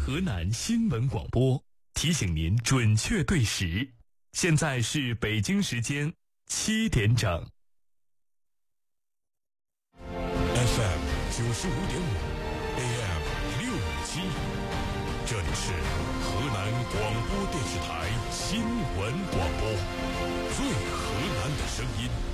河南新闻广播，提醒您准确对时。现在是北京时间7点整。 FM 95.5 AM 657，这里是河南广播电视台新闻广播，最河南的声音。